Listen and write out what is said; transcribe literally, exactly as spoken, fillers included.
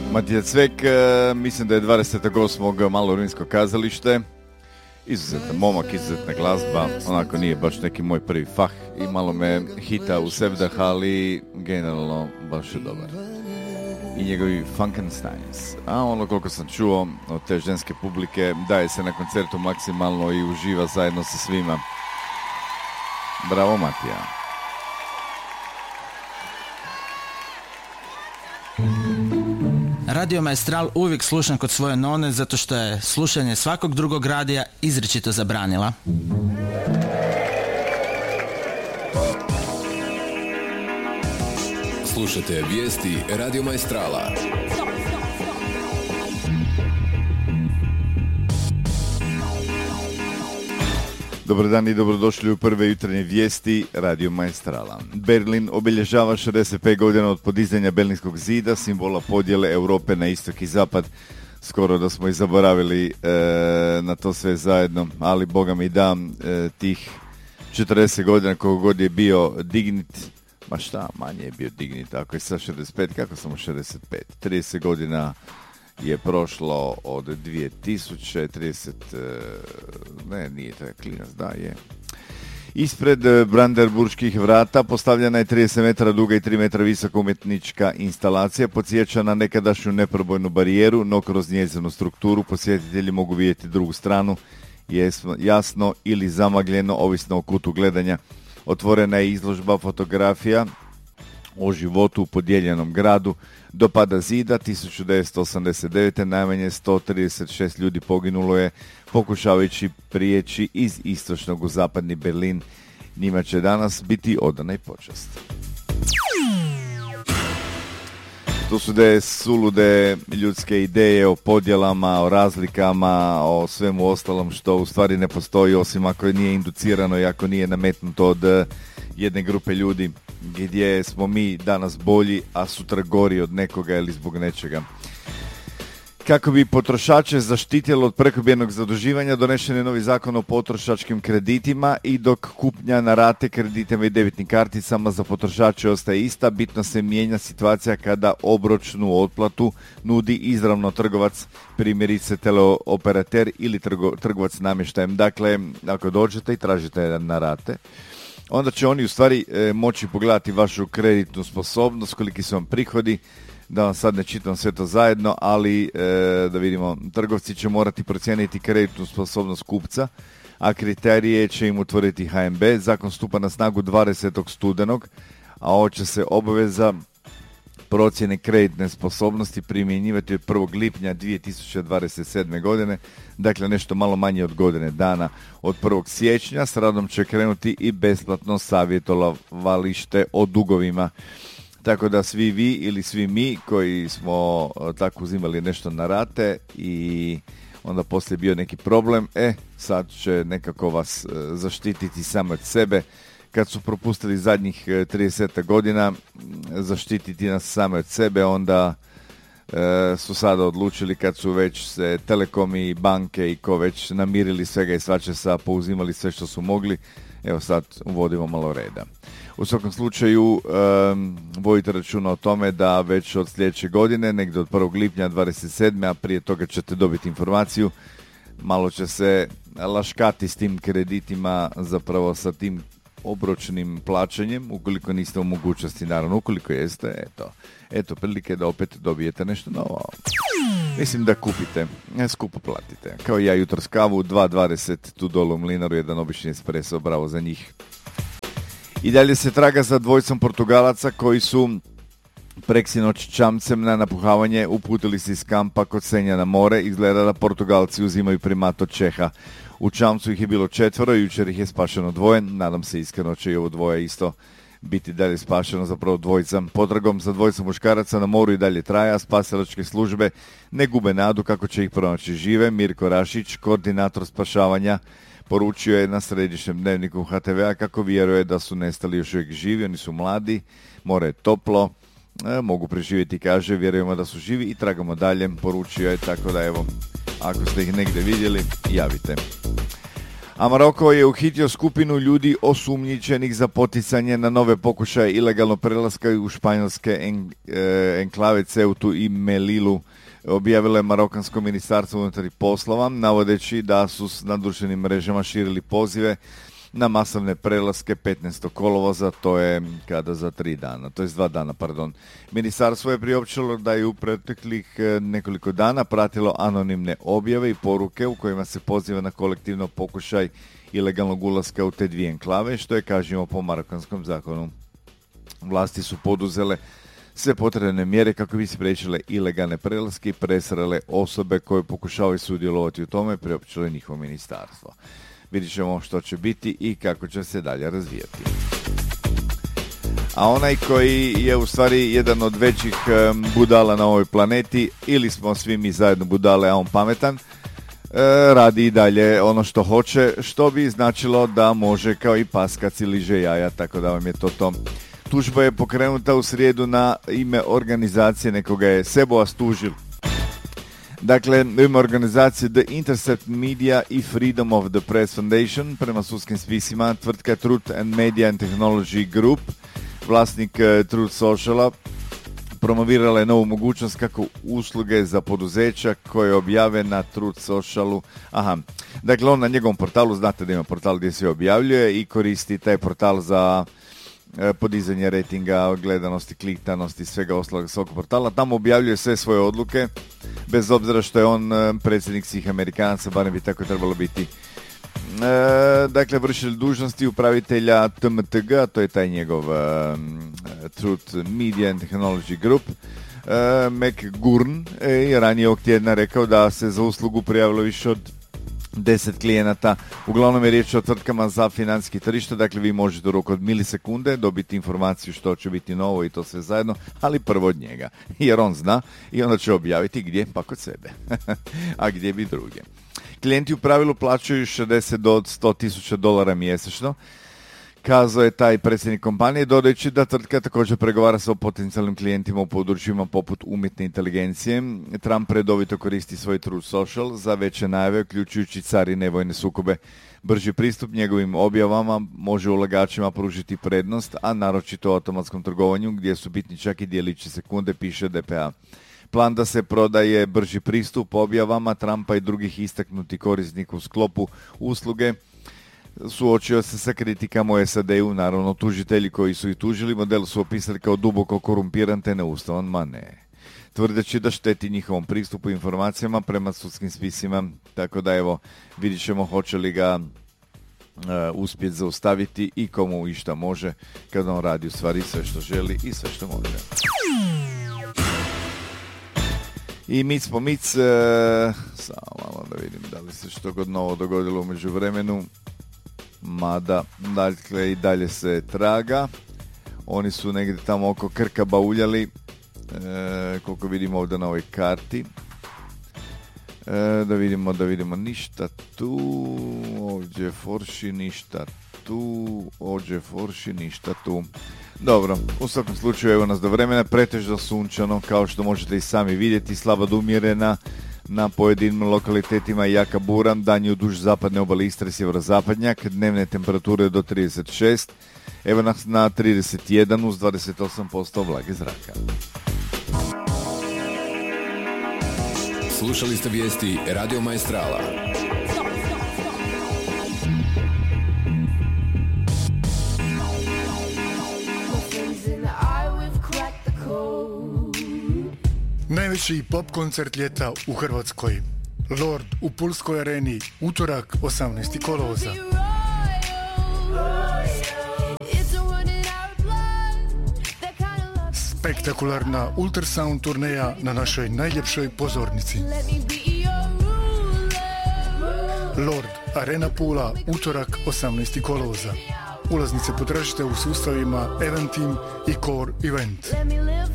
Matija Cvek, mislim da je dvadeset osmog malo Rimsko kazalište. Izuzetan momak, izuzetna glazba, onako nije baš neki moj prvi fah i malo me hita u Sevdah, ali generalno baš je dobar. I njegovi Funkensteins. A ono koliko sam čuo od te ženske publike, daje se na koncertu maksimalno i uživa zajedno sa svima. Bravo Matija. Radio Maestral uvijek slušam kod svoje none zato što je slušanje svakog drugog radija izričito zabranila. Slušajte vijesti Radio Maestrala. Dobar dan i dobrodošli u prve jutarnje vijesti Radio Maestrala. Berlin obilježava šezdeset pet godina od podizanja Berlinskog zida, simbola podjele Europe na istok i zapad. Skoro da smo i zaboravili e, na to sve zajedno, ali boga mi da, e, tih četrdeset godina koliko god je bio dignit, ma šta, manje je bio dignit, ako je sad šezdeset pet, kako samo šezdeset pet? trideset godina je prošlo od dvije tisuće trideset, ne, nije to je klinac, da je. Ispred Brandenburških vrata postavljena je trideset metara duga i tri metra visoka umjetnička instalacija, podsjeća na nekadašnju neprobojnu barijeru, no kroz njezinu strukturu posjetitelji mogu vidjeti drugu stranu, jasno ili zamagljeno, ovisno o kutu gledanja. Otvorena je izložba fotografija o životu u podijeljenom gradu. Do pada zida tisuću devetsto osamdeset devete. najmanje sto trideset šest ljudi poginulo je pokušavajući prijeći iz istočnog u zapadni Berlin. Njima će danas biti odana i počast. To su te sulude ljudske ideje o podjelama, o razlikama, o svemu ostalom što u stvari ne postoji, osim ako nije inducirano i ako nije nametnuto od jedne grupe ljudi, gdje smo mi danas bolji, a sutra gori od nekoga ili zbog nečega. Kako bi potrošače zaštitilo od prekomjernog zaduživanja, donešen je novi zakon o potrošačkim kreditima i dok kupnja na rate kreditima i debitnim karticama za potrošače ostaje ista, bitno se mijenja situacija kada obročnu otplatu nudi izravno trgovac, primjerice teleoperater ili trgo, trgovac namještajem. Dakle, ako dođete i tražite na rate, onda će oni u stvari e, moći pogledati vašu kreditnu sposobnost, koliki su vam prihodi, da vam sad ne čitam sve to zajedno, ali e, da vidimo, trgovci će morati procijeniti kreditnu sposobnost kupca, a kriterije će im utvrditi H N B. Zakon stupa na snagu dvadesetog studenog, a ovo će se obaveza procjene kreditne sposobnosti primjenjivati od prvog lipnja dvije tisuće dvadeset sedme. godine, dakle nešto malo manje od godine dana. Od prvog siječnja s radom će krenuti i besplatno savjetovalište o dugovima. Tako da svi vi ili svi mi koji smo tako uzimali nešto na rate i onda poslije bio neki problem, e, sad će nekako vas zaštititi samo od sebe. Kad su propustili zadnjih trideset godina zaštititi nas same od sebe, onda e, su sada odlučili kad su već se telekomi, banke i ko već namirili svega i svačega, pouzimali sve što su mogli, evo sad uvodimo malo reda. U svakom slučaju um, vodite računa o tome da već od sljedeće godine, negdje od prvog lipnja dvadeset sedme. a prije toga ćete dobiti informaciju, malo će se laškati s tim kreditima, zapravo sa tim obročnim plaćanjem, ukoliko niste u mogućnosti, naravno, ukoliko jeste, eto, eto prilike da opet dobijete nešto novo. Mislim da kupite, skupo platite. Kao ja jutros kavu, dva dvadeset tu dole u Mlinaru, jedan obični espresso, bravo za njih. I dalje se traga za dvojicom Portugalaca koji su preksinoć čamcem na napuhavanje uputili se iz kampa kod Senja na more. Izgleda da Portugalci uzimaju primat od Čeha. U čamcu ih je bilo četvoro, jučer ih je spašeno dvoje. Nadam se iskreno će i ovo dvoje isto biti dalje spašeno, zapravo dvojica. Potragom za dvojicom muškaraca na moru i dalje traja. Spasilačke službe ne gube nadu kako će ih pronaći žive. Mirko Rašić, koordinator spašavanja, poručio je na središnjem dnevniku H T V-a kako vjeruje da su nestali još uvijek živi, oni su mladi, more je toplo, e, mogu preživjeti, kaže, vjerujemo da su živi i tragamo dalje, poručio je, tako da evo, ako ste ih negdje vidjeli, javite. A Maroko je uhitio skupinu ljudi osumnjičenih za poticanje na nove pokušaje ilegalnog prelaska u španjolske en, e, enklave Ceutu i Melilu, objavilo je Marokansko ministarstvo unutarnjih poslova, navodeći da su s nadruštvenim mrežama širili pozive na masovne prelaske petnaestog kolovoza, to je kada za tri dana, to je dva dana, pardon. Ministarstvo je priopćilo da je u proteklih nekoliko dana pratilo anonimne objave i poruke u kojima se poziva na kolektivno pokušaj ilegalnog ulaska u te dvije enklave, što je kažnjivo po marokanskom zakonu. Vlasti su poduzele sve potrebne mjere kako bi spriječile ilegalne prelaske i presrele osobe koje pokušavaju sudjelovati u tome, priopćilo je njihovo ministarstvo. Vidjet ćemo što će biti i kako će se dalje razvijati. A onaj koji je u stvari jedan od većih budala na ovoj planeti, ili smo svi mi zajedno budale, a on pametan, radi i dalje ono što hoće, što bi značilo da može kao i pas kad si liže jaja, tako da vam je to to. Tužba je pokrenuta u srijedu na ime organizacije, nekoga je Seboas tužil. Dakle, u ime organizacije The Intercept Media i Freedom of the Press Foundation, prema sudskim spisima, tvrtka Truth and Media and Technology Group, vlasnik Truth Sociala, promovirala je novu mogućnost kako usluge za poduzeća koje objave na Truth Socialu. Aha, dakle, on na njegovom portalu, znate da ima portal gdje se objavljuje i koristi taj portal za podizanje ratinga, gledanosti, kliktanosti, svega ostalog svog portala. Tamo objavljuje sve svoje odluke, bez obzira što je on predsjednik svih Amerikanaca, barem bi tako trebalo biti. E, dakle, vršitelj dužnosti upravitelja T M T G, to je taj njegov uh, Truth Media and Technology Group, uh, McGurn, je ranije ovog tjedna rekao da se za uslugu prijavilo više od deset klijenata. Uglavnom je riječ o tvrtkama za financijski tržište, dakle vi možete u roku od milisekunde dobiti informaciju što će biti novo i to sve zajedno, ali prvo od njega, jer on zna i onda će objaviti gdje, pa kod sebe. A gdje bi druge. Klijenti u pravilu plaćaju šezdeset do sto tisuća dolara mjesečno, kazao je taj predsjednik kompanije, dodajući da tvrtka također pregovara sa potencijalnim klijentima u područjima poput umjetne inteligencije. Trump redovito koristi svoj Truth Social za veće najave, uključujući carine, vojne sukobe. Brži pristup njegovim objavama može ulagačima pružiti prednost, a naročito u automatskom trgovanju, gdje su bitni čak i dijelići sekunde, piše D P A. Plan da se prodaje brži pristup objavama Trumpa i drugih istaknutih korisnika u sklopu usluge suočio se sa kritikama u S A D-u, naravno tužitelji koji su i tužili model su opisali kao duboko korumpiran te neustavan, ma ne. Tvrdeći da šteti njihovom pristupu informacijama prema sudskim spisima, tako da evo, vidit ćemo hoće li ga uh, uspjeti zaustaviti i komu išta može, kada on radi u stvari sve što želi i sve što može. I mic po mic, uh, samo malo da vidim da li se što god novo dogodilo u međuvremenu. Mada, dakle, i dalje se traga. Oni su negdje tamo oko Krka bauljali, e, koliko vidimo ovdje na ovoj karti. E, da vidimo, da vidimo, ništa tu, ovdje Forši, ništa tu, ovdje Forši, ništa tu. Dobro, u svakom slučaju evo nas do vremena, pretežno sunčano, kao što možete i sami vidjeti, slaba do umjerena. Na pojedinim lokalitetima jaka bura, dan je duž zapadne obale Istre, sjeverozapadnjak, dnevne temperature do trideset šest, evo nas na trideset jedan uz dvadeset osam posto vlage zraka. Slušali ste vijesti Radio Maestrala. Najveći pop koncert ljeta u Hrvatskoj. Lord u Pulskoj areni, utorak osamnaestog kolovoza. Spektakularna ultrasound turneja na našoj najljepšoj pozornici. Lord, Arena Pula, utorak osamnaestog kolovoza. Ulaznice potražite u sustavima Eventim i Core Event.